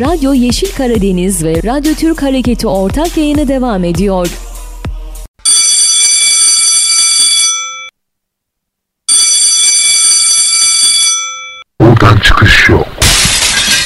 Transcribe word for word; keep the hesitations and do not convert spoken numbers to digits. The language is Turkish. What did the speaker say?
Radyo Yeşil Karadeniz ve Radyo Türk Hareketi ortak yayını devam ediyor. Buradan çıkış yok.